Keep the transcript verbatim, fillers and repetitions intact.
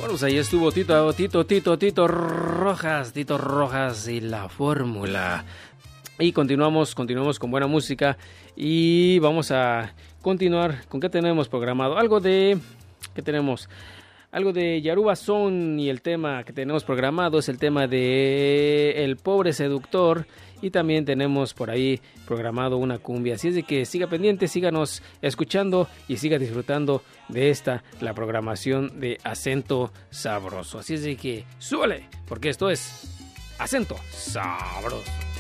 Bueno, pues ahí estuvo Tito, Tito, Tito, Tito Rojas, Tito Rojas y la fórmula. Y continuamos, continuamos con buena música y vamos a continuar. ¿Con qué tenemos programado? Algo de... ¿Qué tenemos? Algo de Yaruba Son, y el tema que tenemos programado es el tema de El Pobre Seductor, y también tenemos por ahí programado una cumbia. Así es de que siga pendiente, síganos escuchando y siga disfrutando de esta, la programación de Acento Sabroso. Así es de que súbale, porque esto es Acento Sabroso.